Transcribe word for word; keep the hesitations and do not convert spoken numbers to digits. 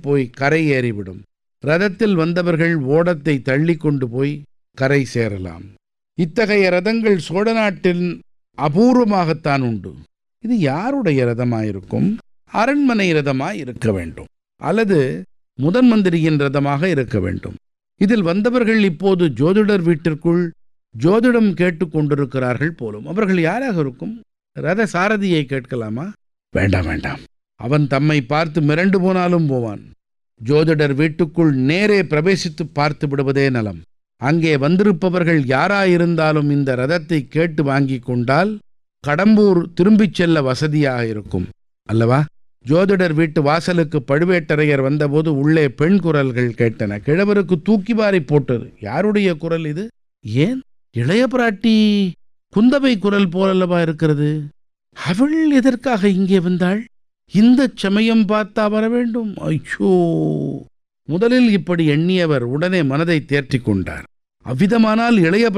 போய் கரை ஏறிவிடும். ரதத்தில் வந்தவர்கள் ஓடத்தை தள்ளி கொண்டு போய் கரை சேரலாம். இத்தகைய ரதங்கள் சோழ நாட்டில் அபூர்வமாகத்தான் உண்டு. இது யாருடைய ரதமாயிருக்கும்? அரண்மனை ரதமாய் இருக்க வேண்டும், அல்லது முதன் மந்திரியின் ரதமாக இருக்க வேண்டும். இதில் வந்தவர்கள் இப்போது ஜோதிடர் வீட்டிற்குள் ஜோதிடம் கேட்டு கொண்டிருக்கிறார்கள் போலும். அவர்கள் யாராக இருக்கும்? ரத சாரதியை கேட்கலாமா? வேண்டாம் வேண்டாம், அவன் தம்மை பார்த்து மிரண்டு போனாலும் போவான். ஜோதிடர் வீட்டுக்குள் நேரே பிரவேசித்து பார்த்து விடுவதே நலம். அங்கே வந்திருப்பவர்கள் யாராயிருந்தாலும் இந்த ரதத்தை கேட்டு வாங்கி கொண்டால் கடம்பூர் திரும்பிச் செல்ல வசதியாக இருக்கும் அல்லவா? ஜோதிடர் வீட்டு வாசலுக்கு பழுவேட்டரையர் வந்தபோது உள்ளே பெண் குரல்கள் கேட்டன. கிழவருக்கு தூக்கி வாரி போட்டது. யாருடைய குரல் இது? ஏன், இளைய பிராட்டி குந்தவை குரல் போலல்லவா இருக்கிறது? அவள் எதற்காக இங்கே வந்தாள்? இந்த சமயம் பார்த்தா வர வேண்டும்? ஐயோ! முதலில் இப்படி எண்ணியவர் உடனே மனதை தேற்றிக் கொண்டார். அவ்விதமானால் இளைய